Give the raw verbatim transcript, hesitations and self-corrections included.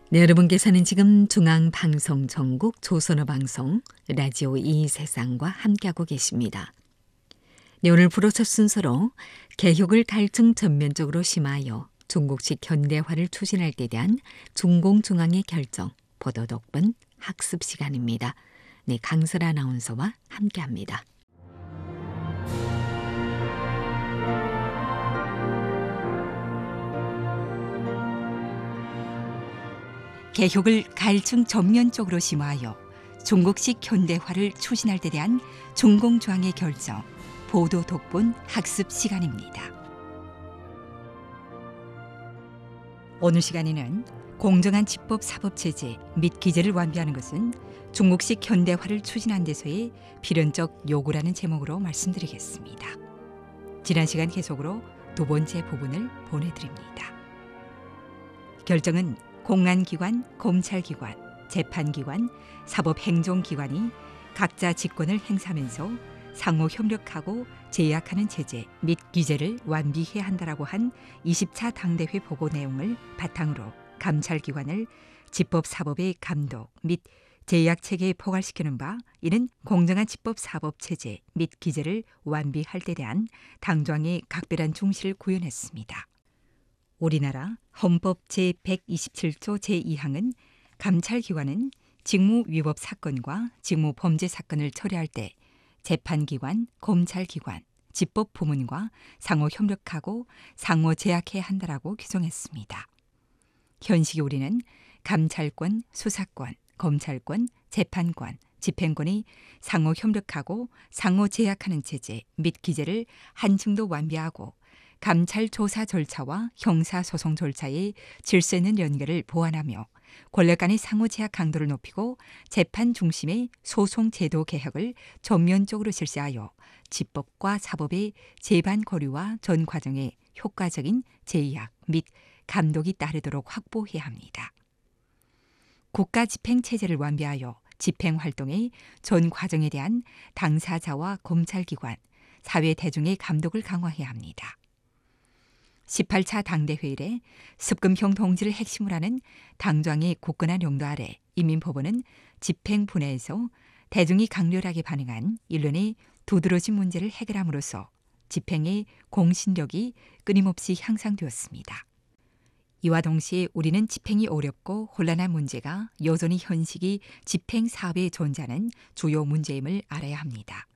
네, 여러분께서는 지금 중앙방송전국 조선어방송 라디오 이 세상과 함께하고 계십니다. 네, 오늘 프로첫 순서로 개혁을 갈증 전면적으로 심하여 중국식 현대화를 추진할 때 대한 중공중앙의 결정, 보도 덕분 학습 시간입니다. 네, 강설 아나운서와 함께합니다. 개혁을 갈증 전면적으로 심화하여 중국식 현대화를 추진할 때 대한 중공중앙의 결정, 보도 독본 학습 시간입니다. 오늘 시간에는 공정한 집법 사법체제 및 기재를 완비하는 것은 중국식 현대화를 추진한 데서의 필연적 요구라는 제목으로 말씀드리겠습니다. 지난 시간 계속으로 두 번째 부분을 보내드립니다. 결정은 공안기관, 검찰기관, 재판기관, 사법행정기관이 각자 직권을 행사하면서 상호 협력하고 제약하는 체제 및 기제를 완비해야 한다라고 한 이십 차 당대회 보고 내용을 바탕으로 감찰기관을 집법사법의 감독 및 제약체계에 포괄시키는 바, 이는 공정한 집법사법체제 및 기제를 완비할 때 대한 당정의 각별한 중시를 구현했습니다. 우리나라 헌법 제백이십칠 조 제이 항은 감찰기관은 직무위법 사건과 직무범죄 사건을 처리할 때 재판기관, 검찰기관, 집법부문과 상호 협력하고 상호 제약해야 한다라고 규정했습니다. 현시기 우리는 감찰권, 수사권, 검찰권, 재판권, 집행권이 상호 협력하고 상호 제약하는 체제 및 기제를 한층 더 완비하고 감찰 조사 절차와 형사소송 절차의 질서 있는 연계를 보완하며 권력 간의 상호 제약 강도를 높이고 재판 중심의 소송 제도 개혁을 전면적으로 실시하여 집법과 사법의 재반 거류와 전 과정에 효과적인 제약 및 감독이 따르도록 확보해야 합니다. 국가 집행 체제를 완비하여 집행 활동의 전 과정에 대한 당사자와 검찰기관, 사회 대중의 감독을 강화해야 합니다. 십팔 차 당대회 이래 습금형 동지를 핵심으로 하는 당정의 굳건한 용도 아래 인민법원은 집행 분야에서 대중이 강렬하게 반응한 일련의 두드러진 문제를 해결함으로써 집행의 공신력이 끊임없이 향상되었습니다. 이와 동시에 우리는 집행이 어렵고 혼란한 문제가 여전히 현식이 집행 사업에 존재하는 주요 문제임을 알아야 합니다.